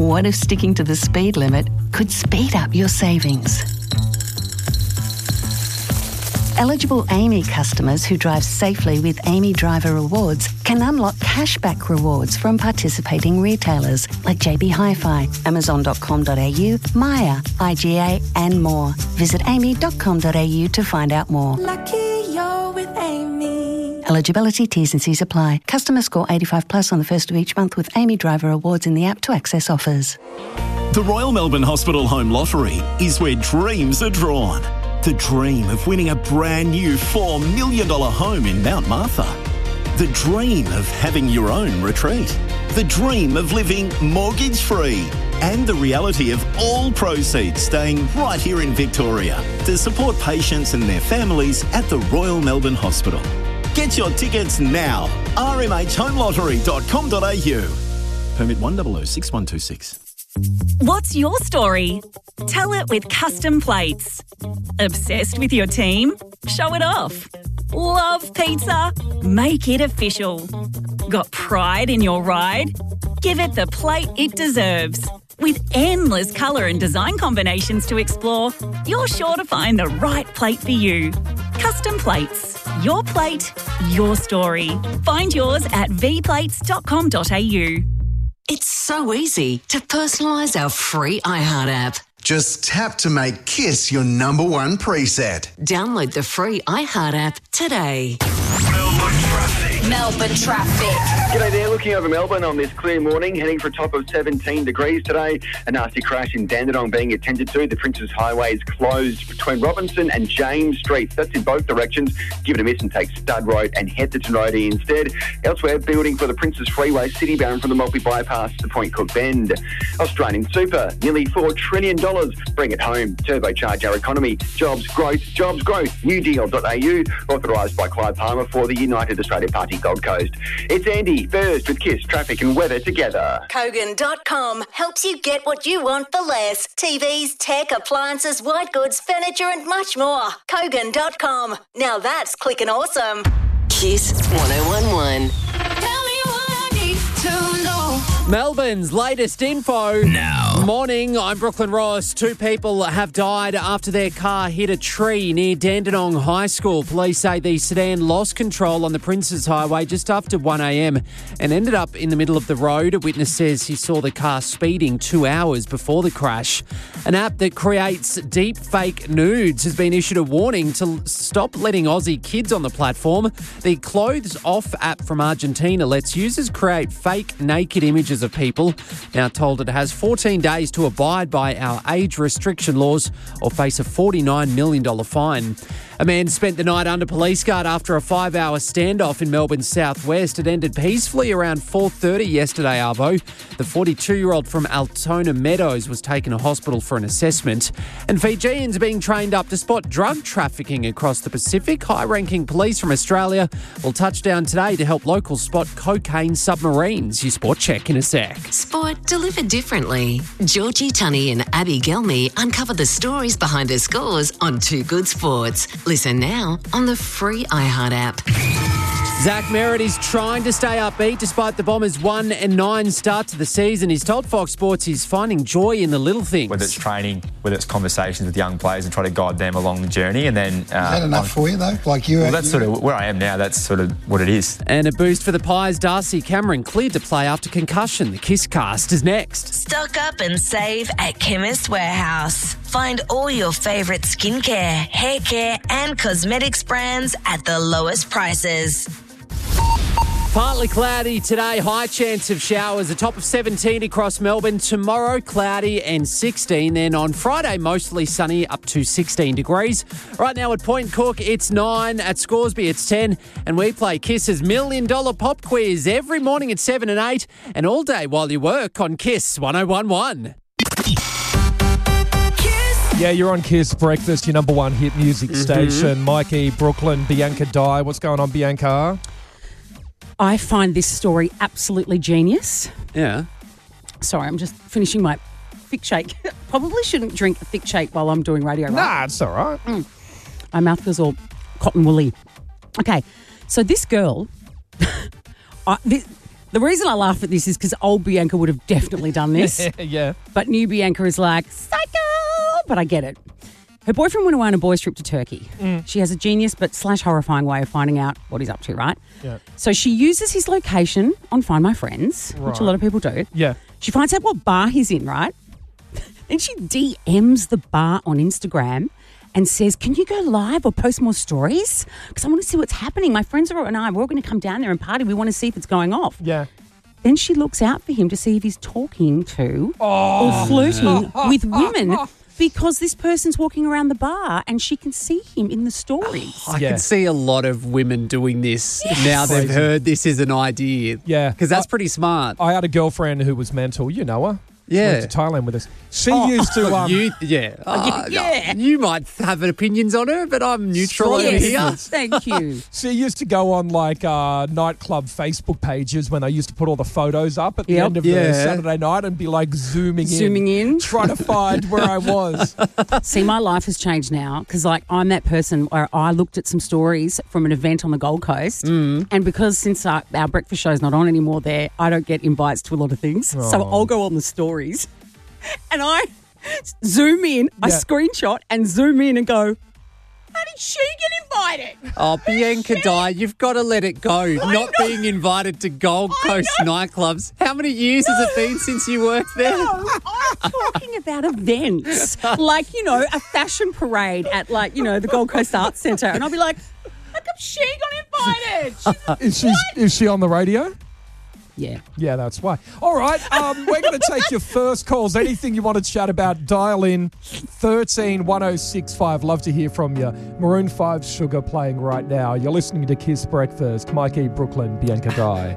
What if sticking to the speed limit could speed up your savings? Eligible AAMI customers who drive safely with AAMI Driver Rewards can unlock cashback rewards from participating retailers like JB Hi-Fi, Amazon.com.au, Maya, IGA and more. Visit aami.com.au to find out more. Lucky you're with AAMI. Eligibility, T's and C's apply. Customer score 85 plus on the first of each month with AAMI Driver Rewards in the app to access offers. The Royal Melbourne Hospital Home Lottery is where dreams are drawn. The dream of winning a brand new $4 million home in Mount Martha. The dream of having your own retreat. The dream of living mortgage-free. And the reality of all proceeds staying right here in Victoria to support patients and their families at the Royal Melbourne Hospital. Get your tickets now. rmhhomelottery.com.au. Permit 1006126. What's your story? Tell it with Custom Plates. Obsessed with your team? Show it off. Love pizza? Make it official. Got pride in your ride? Give it the plate it deserves. With endless colour and design combinations to explore, you're sure to find the right plate for you. Custom Plates. Your plate, your story. Find yours at vplates.com.au. It's so easy to personalise our free iHeart app. Just tap to make Kiss your number one preset. Download the free iHeart app today. Melbourne traffic. G'day there, looking over Melbourne on this clear morning, heading for a top of 17 degrees today. A nasty crash in Dandenong being attended to. The Princes Highway is closed between Robinson and James Streets. That's in both directions. Give it a miss and take Stud Road and head to Tenrody instead. Elsewhere, building for the Princes Freeway, city-bound from the Maltby Bypass to Point Cook Bend. Australian Super, nearly $4 trillion. Bring it home. Turbocharge our economy. Jobs, growth, jobs, growth. Newdeal.au, authorised by Clive Palmer for the United Australia Party Gold Coast. It's Andy, first with Kiss, traffic and weather together. Kogan.com helps you get what you want for less. TVs, tech, appliances, white goods, furniture and much more. Kogan.com. Now that's clicking awesome. Kiss 1011. Tell me what I need to know. Melbourne's latest info. Now. Morning, I'm Brooklyn Ross. 2 people have died after their car hit a tree near Dandenong High School. Police say the sedan lost control on the Princes Highway just after 1 a.m. and ended up in the middle of the road. A witness says he saw the car speeding 2 hours before the crash. An app that creates deep fake nudes has been issued a warning to stop letting Aussie kids on the platform. The Clothes Off app from Argentina lets users create fake naked images of people. Now told it has 14 days to abide by our age restriction laws or face a $49 million fine. A man spent the night under police guard after a 5-hour standoff in Melbourne's southwest. It ended peacefully around 4:30 yesterday, Arvo. The 42-year-old from Altona Meadows was taken to hospital for an assessment. And Fijians are being trained up to spot drug trafficking across the Pacific. High-ranking police from Australia will touch down today to help locals spot cocaine submarines. Your sport check in a sec. Sport delivered differently. Georgie Tunney and Abby Gelmy uncover the stories behind her scores on Too Good Sports. Listen now on the free iHeart app. Zach Merritt is trying to stay upbeat despite the Bombers' 1-9 start to the season. He's told Fox Sports he's finding joy in the little things. Whether it's training, whether it's conversations with young players and try to guide them along the journey. And then is that enough for you, though? That's sort of where I am now. That's sort of what it is. And a boost for the Pies. Darcy Cameron cleared to play after concussion. The Kiss Cast is next. Stock up and save at Chemist Warehouse. Find all your favourite skincare, hair care and cosmetics brands at the lowest prices. Partly cloudy today, high chance of showers, a top of 17 across Melbourne. Tomorrow, cloudy and 16. Then on Friday, mostly sunny, up to 16 degrees. Right now at Point Cook, it's 9. At Scoresby, it's 10. And we play Kiss's $1 Million Pop Quiz every morning at 7 and 8. And all day while you work on Kiss 1011. Yeah, you're on Kiss Breakfast, your number one hit music station. Mikey, Brooklyn, Bianca Dye. What's going on, Bianca? I find this story absolutely genius. Yeah. Sorry, I'm just finishing my thick shake. Probably shouldn't drink a thick shake while I'm doing radio, right? Nah, it's all right. My mouth feels all cotton woolly. Okay, so this girl, the The reason I laugh at this is because old Bianca would have definitely done this. Yeah. But new Bianca is like, psycho! But I get it. Her boyfriend went away on a boys' trip to Turkey. She has a genius but / horrifying way of finding out what he's up to, right? Yeah. So she uses his location on Find My Friends, which a lot of people do. Yeah. She finds out what bar he's in, right? Then she DMs the bar on Instagram and says, can you go live or post more stories? Because I want to see what's happening. My friends and I, we're all going to come down there and party. We want to see if it's going off. Yeah. Then she looks out for him to see if he's talking to or flirting with women because this person's walking around the bar and she can see him in the stories. I can see a lot of women doing this now they've Crazy. heard this is an idea. Yeah. Because that's pretty smart. I had a girlfriend who was mental. You know her. She Yeah. went to Thailand with us. She used to... You might have opinions on her, but I'm neutral over Yes, here. thank you. She used to go on like nightclub Facebook pages when they used to put all the photos up at the end of the Saturday night and be like zooming in, trying to find where I was. See, my life has changed now because, like, I'm that person where I looked at some stories from an event on the Gold Coast, and because since our breakfast show's not on anymore there, I don't get invites to a lot of things. So I'll go on the stories and I zoom in, I screenshot and zoom in and go, how did she get invited? Oh, Bianca Dye, you've got to let it go. Not being invited to Gold Coast nightclubs. How many years has it been since you worked there? No, I'm talking about events. Like, you know, a fashion parade at, like, you know, the Gold Coast Arts Centre. And I'll be like, how come she got invited? Is she on the radio? Yeah. Yeah, that's why. All right, we're going to take your first calls. Anything you want to chat about, dial in 13 1065. Love to hear from you. Maroon 5 Sugar playing right now. You're listening to Kiss Breakfast. Mikey, Brooklyn, Bianca Dye.